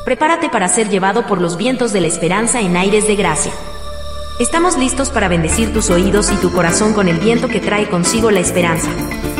Prepárate para ser llevado por los vientos de la esperanza en aires de gracia. Estamos listos para bendecir tus oídos y tu corazón con el viento que trae consigo la esperanza.